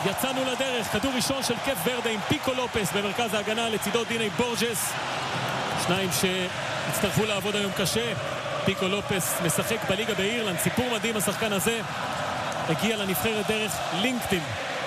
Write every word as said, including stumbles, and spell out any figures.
יצאנו לדרך, כדור ראשון של קף ורדה עם פיקו לופס במרכז ההגנה, לצידו דיני בורג'ס, שניים שהצטרכו לעבוד היום קשה. פיקו לופס משחק בליגה באירלנד, סיפור מדהים השחקן הזה, הגיע לנבחרת דרך לינקדאין.